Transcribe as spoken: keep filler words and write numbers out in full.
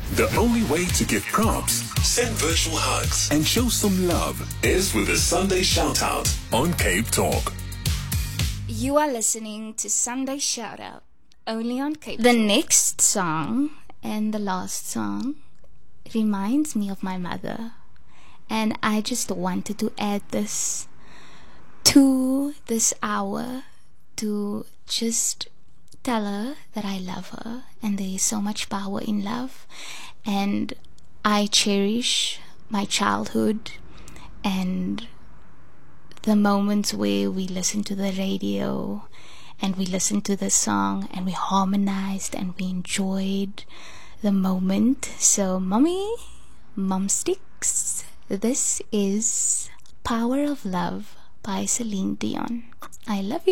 The only way to give props, send virtual hugs, and show some love is with a Sunday Shoutout on Cape Talk. You are listening to Sunday Shoutout, only on Cape Talk. The next song and the last song reminds me of my mother. And I just wanted to add this to this hour to just tell her that I love her and there is so much power in love, and I cherish my childhood and the moments where we listened to the radio and we listened to the song and we harmonized and we enjoyed the moment. So mommy, mom sticks, this is Power of Love by Celine Dion. I love you.